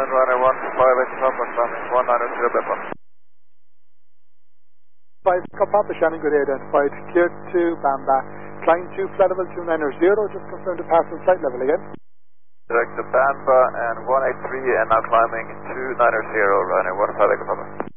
afternoon, runner 15 Papa, climbing 190 Papa. 5 Papa, Shannon, good day, identified. Clear to Bamba. Climb to flight level 290, just confirm to pass on flight level again. Direct to Bamba and 183 and now climbing 290, runner 15 Papa.